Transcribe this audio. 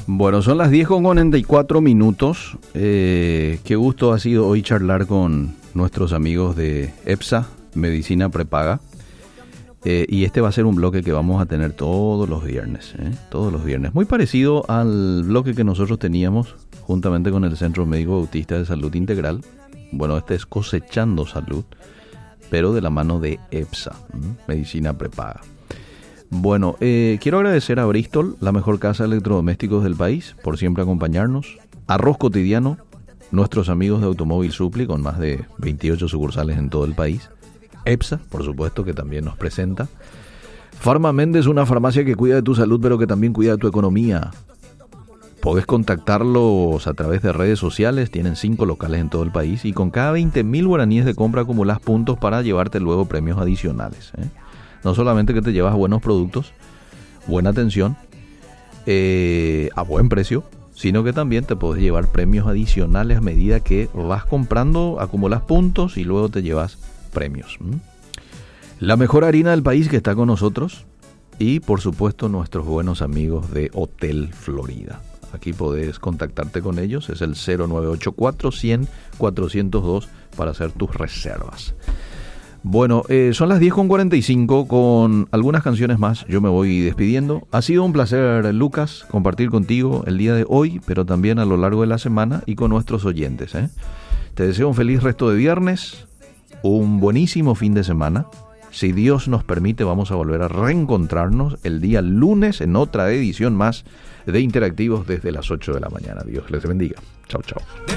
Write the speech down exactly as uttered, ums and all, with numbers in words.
Bueno, son las diez con cuarenta y cuatro minutos. Eh, qué gusto ha sido hoy charlar con nuestros amigos de EPSA, Medicina Prepaga. Eh, y este va a ser un bloque que vamos a tener todos los viernes, ¿eh? Todos los viernes. Muy parecido al bloque que nosotros teníamos juntamente con el Centro Médico Bautista de Salud Integral. Bueno, este es Cosechando Salud, pero de la mano de EPSA, ¿eh? Medicina Prepaga. Bueno, eh, quiero agradecer a Bristol, la mejor casa de electrodomésticos del país, por siempre acompañarnos. Arroz Cotidiano, nuestros amigos de Automóvil Supli, con más de veintiocho sucursales en todo el país. EPSA, por supuesto, que también nos presenta. Farma Méndez, una farmacia que cuida de tu salud, pero que también cuida de tu economía. Podés contactarlos a través de redes sociales, tienen cinco locales en todo el país, y con cada veinte mil guaraníes de compra acumulás puntos para llevarte luego premios adicionales, ¿eh? No solamente que te llevas buenos productos, buena atención, eh, a buen precio, sino que también te puedes llevar premios adicionales a medida que vas comprando, acumulas puntos y luego te llevas premios. ¿Mm? La mejor harina del país que está con nosotros y, por supuesto, nuestros buenos amigos de Hotel Florida. Aquí podés contactarte con ellos, es el cero nueve ocho cuatro, cien, cuatrocientos dos para hacer tus reservas. Bueno, eh, son las diez con cuarenta y cinco, con algunas canciones más yo me voy despidiendo. Ha sido un placer, Lucas, compartir contigo el día de hoy, pero también a lo largo de la semana y con nuestros oyentes, ¿eh? Te deseo un feliz resto de viernes, un buenísimo fin de semana. Si Dios nos permite, vamos a volver a reencontrarnos el día lunes en otra edición más de Interactivos desde las ocho de la mañana. Dios les bendiga. Chao, chao.